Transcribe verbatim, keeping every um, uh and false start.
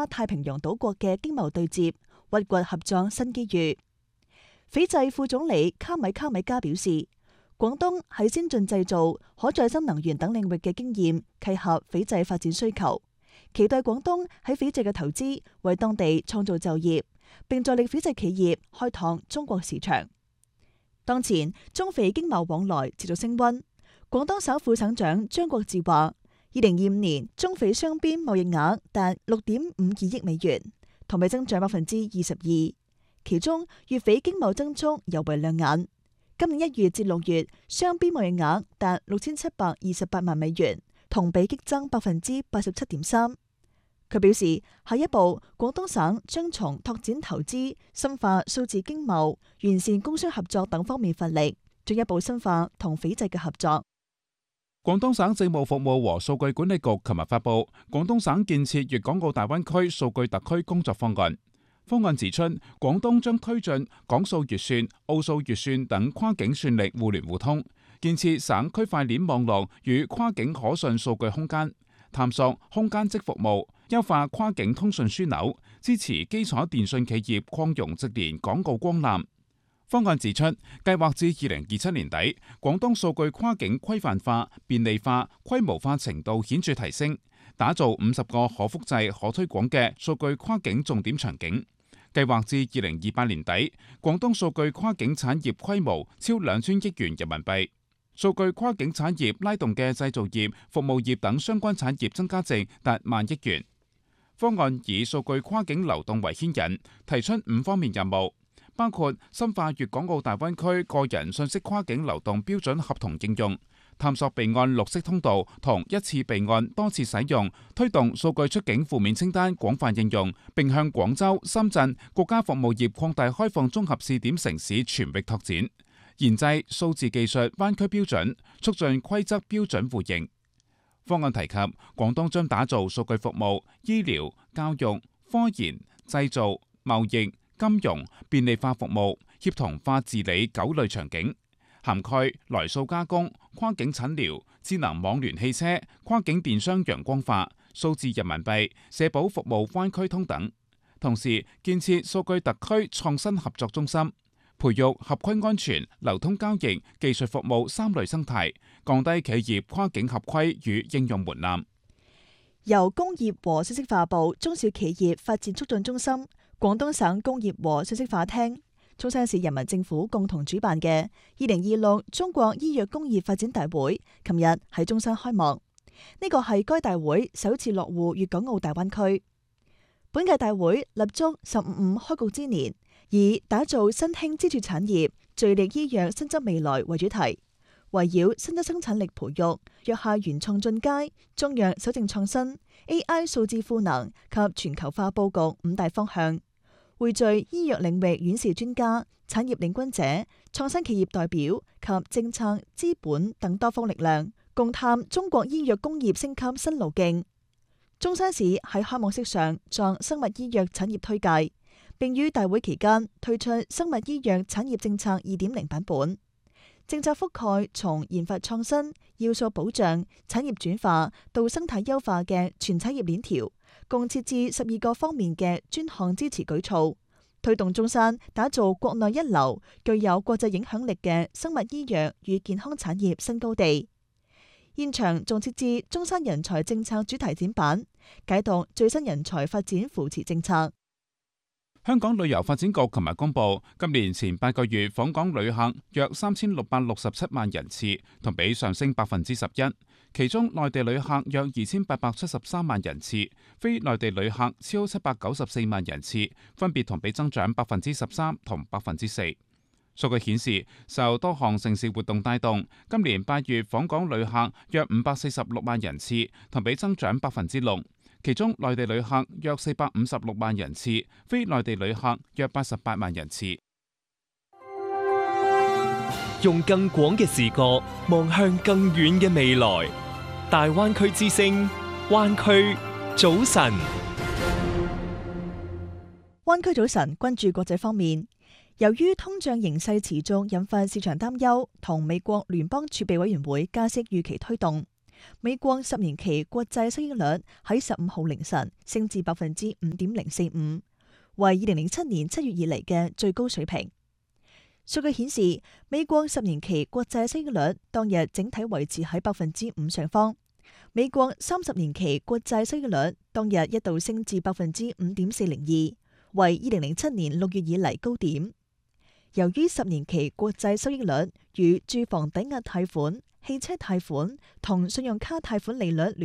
他太平洋島國嘅經貿對接，挖掘合作新機遇。斐濟副總理卡米卡米加表示，廣東喺先進製造、可再生能源等領域嘅經驗契合斐濟發展需求，期待廣東喺斐濟嘅投資為當地創造就業，並助力斐濟企業開拓中國市場。當前中斐經貿往來持續升溫，廣東省副省長張國志話，二零二五年中斐雙邊貿易額達六點五二億美元，同比增長百分之二十二。其中粵斐經貿增速尤為亮眼，今年一月至六月雙邊貿易額達六千七百二十八萬美元，同比激增百分之八十七點三。佢表示，下一步廣東省將從拓展投資、深化數字經貿、完善工商合作等方面發力，進一步深化同斐濟嘅合作。 廣東省政務服務和數據管理局琴日發布廣東省建設粵港澳大灣區數據特區工作方案。方案指出，廣東將推進港數粵算、澳數粵算等跨境算力互聯互通，建設省區塊鏈網絡與跨境可信數據空間，探索空間即服務，優化跨境通訊樞紐，支持基礎電訊企業擴容直連港澳光纜。方案指出，計劃至二零二七年底，廣東數據跨境規範化、便利化、規模化程度顯著提升，打造五十個可複製、可推廣嘅數據跨境重點場景。計劃至二零二八年底，廣東數據跨境產業規模超兩千億元人民幣，數據跨境產業拉動嘅製造業、服務業等相關產業增加值達萬億元。方案以數據跨境流動為牽引，提出五方面任務，包括深化粵港澳大灣區個人信息跨境流動標準合同應用，探索備案綠色通道同一次備案多次使用，推動數據出境負面清單廣泛應用，並向廣州、深圳國家服務業擴大開放綜合試點城市全域拓展，研製數字技術灣區標準，促進規則標準互認。方案提及，廣東將打造數據服務、醫療、教育、科研、製造、貿易、金融、便利化服務、協同化治理九類場景，涵蓋來數加工、跨境診療、智能網聯汽車、跨境電商陽光化、數字人民幣、社保服務灣區通等。同時建設數據特區創新合作中心，培育合規安全、流通交易、技術服務三類生態，降低企業跨境合規與應用門檻。 由工業和信息化部中小企業發展促進中心、廣東省工業和信息化廳、中山市人民政府共同主辦嘅二零二六中國醫藥工業發展大會，琴日喺中山開幕。呢個係該大會首次落戶粵港澳大灣區。本屆大會立足十五五開局之年，以打造新興支柱產業、聚力醫藥新質未來為主題，圍繞新質生產力培育、藥械原創進階、中藥守正創新、A I 數字賦能及全球化佈局五大方向，匯聚醫藥領域院士專家、產業領軍者、創新企業代表及政策、資本等多方力量，共探中國醫藥工業升級新路徑。中山市喺開幕式上作生物醫藥產業推介，並於大會期間推出生物醫藥產業政策二點零版本。政策覆蓋從研發創新、要素保障、產業轉化到生態優化嘅全產業鏈條，共設置十二個方面嘅專項支持舉措，推動中山打造國內一流、具有國際影響力嘅生物醫藥與健康產業新高地。現場仲設置中山人才政策主題展板，解讀最新人才發展扶持政策。 香港旅遊發展局琴日公布，今年前八個月訪港旅客約三千六百六十七萬人次，同比上升百分之十一。其中內地旅客約二千八百七十三萬人次，非內地旅客超七百九十四萬人次，分別同比增長百分之十三同百分之四。數據顯示，受多項盛事活動帶動，今年八月訪港旅客約五百四十六萬人次，同比增長百分之六。其中內地旅客約四百五十六萬人次，非內地旅客約八十八萬人次。 用更廣嘅視角望向更遠嘅未來，大灣區之聲，灣區早晨。 灣區早晨，關注國際方面。由於通脹形勢持續引發市場擔憂，同美國聯邦儲備委員會加息預期推動， 美國十年期國債收益率喺十五號凌晨升至百分之五點零四五，為二零零七年七月以嚟嘅最高水平。數據顯示，美國十年期國債收益率當日整體維持喺百分之五上方。美國三十年期國債收益率當日一度升至百分之五點四零二，為二零零七年六月以嚟高點。由於十年期國債收益率與住房抵押貸款、汽車貸款同信用卡貸款利率聯